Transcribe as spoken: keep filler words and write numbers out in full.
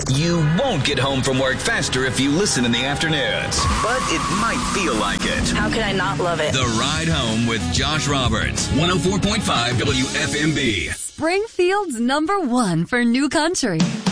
You won't get home from work faster if you listen in the afternoons, but it might feel like it. How can I not love it? The Ride Home with Josh Roberts, one oh four point five W F M B. Springfield's number one for new country.